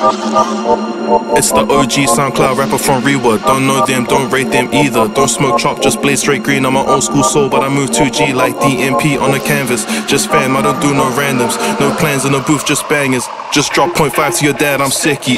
It's the OG SoundCloud rapper from Reward. Don't know them, don't rate them either. Don't smoke chop, just blaze straight green. I'm an old school soul, but I move 2G like DMP on the canvas. Just fam, I don't do no randoms. No plans in the booth, just bangers. Just drop .5 to your dad, I'm sicky.